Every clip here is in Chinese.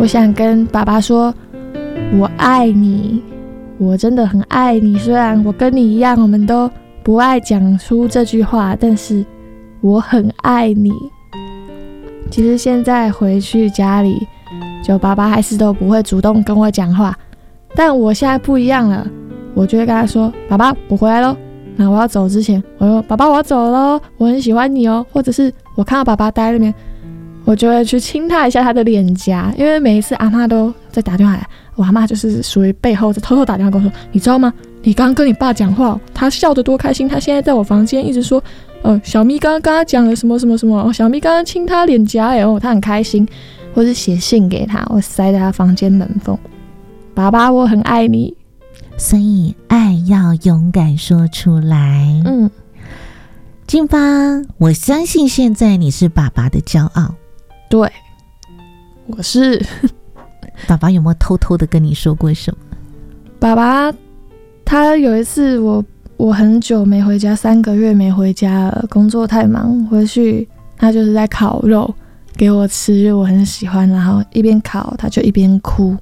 我想跟爸爸说，我爱你，我真的很爱你。虽然我跟你一样，我们都不爱讲出这句话，但是我很爱你。其实现在回去家里，就爸爸还是都不会主动跟我讲话，但我现在不一样了，我就会跟他说，爸爸，我回来咯。然后我要走之前，我说，爸爸，我要走咯，我很喜欢你哦。或者是我看到爸爸待在那边，我就会去亲他一下他的脸颊，因为每一次阿嬷都在打电话来，我阿嬷就是属于背后偷偷打电话跟我说，你知道吗？你刚刚跟你爸讲话，他笑得多开心，他现在在我房间一直说，小咪刚刚跟他讲了什么什么什么，小咪刚刚亲他脸颊，他很开心，或是写信给他，我塞在他房间门缝，爸爸，我很爱你。 所以爱要勇敢说出来。静芳，我相信现在你是爸爸的骄傲。 对，我是。 爸爸有没有偷偷的跟你说过什么？ 爸爸他有一次我很久没回家，3个月没回家了，工作太忙，回去他就是在烤肉给我吃，因为我很喜欢，然后一边烤他就一边哭。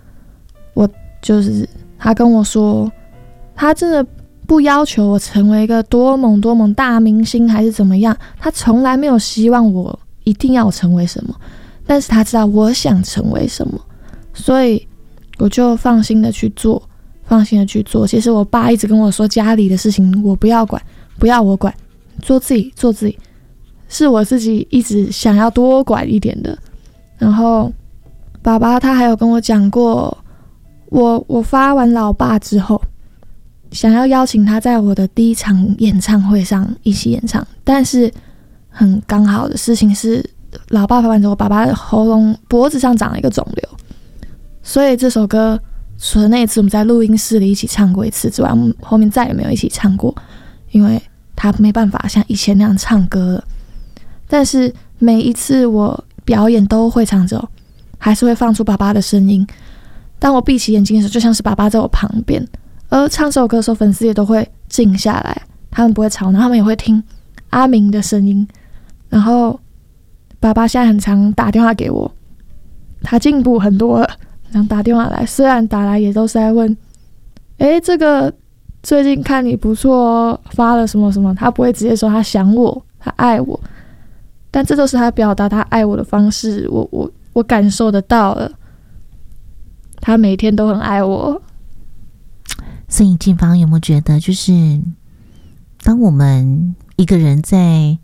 他跟我说，他真的不要求我成为一个多猛多猛大明星还是怎么样，他从来没有希望我一定要成为什么，但是他知道我想成为什么，所以我就放心的去做。其实我爸一直跟我说，家里的事情我不要管，不要我管，做自己，是我自己一直想要多管一点的。然后爸爸他还有跟我讲过，我发完老爸之后，想要邀请他在我的第一场演唱会上一起演唱，但是很刚好的事情是，老爸发完之后，爸爸的喉咙脖子上长了一个肿瘤，所以这首歌除了那一次我们在录音室里一起唱过一次之外，我们后面再也没有一起唱过，因为他没办法像以前那样唱歌了。但是每一次我表演都会唱着，还是会放出爸爸的声音。当我闭起眼睛的时候，就像是爸爸在我旁边。而唱这首歌的时候，粉丝也都会静下来，他们不会吵闹，他们也会听阿明的声音。然后爸爸现在很常打电话给我，他进步很多了，常打电话来，虽然打来也都是在问，这个最近看你不错哦，发了什么什么，他不会直接说他想我，他爱我，但这都是他表达他爱我的方式，我感受得到了，他每天都很爱我。 所以静芳有没有觉得，就是当我们一个人在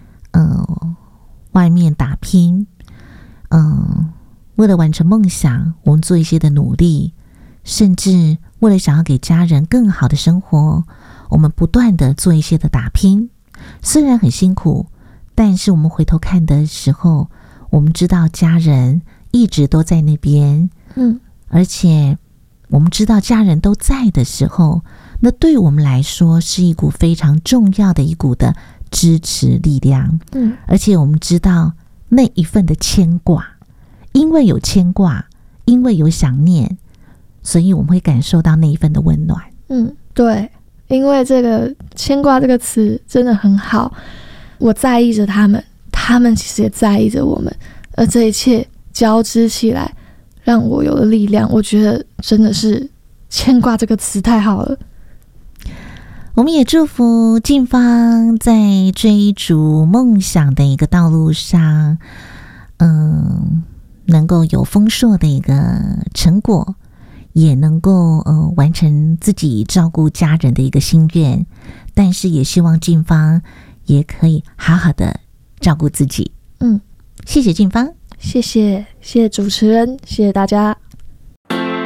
外面打拼，为了完成梦想，我们做一些的努力，甚至为了想要给家人更好的生活，我们不断的做一些的打拼，虽然很辛苦，但是我们回头看的时候，我们知道家人一直都在那边，而且我们知道家人都在的时候，那对我们来说是一股非常重要的一股的支持力量。而且我们知道那一份的牵挂，因为有牵挂，因为有想念，所以我们会感受到那一份的温暖。 对，因为这个牵挂这个词真的很好，我在意着他们，他们其实也在意着我们，而这一切交织起来让我有了力量。我觉得真的是牵挂这个词太好了。 我们也祝福静芳在追逐梦想的一个道路上，能够有丰硕的一个成果，也能够完成自己照顾家人的一个心愿，但是也希望静芳也可以好好的照顾自己。谢谢静芳， 谢谢主持人，谢谢大家。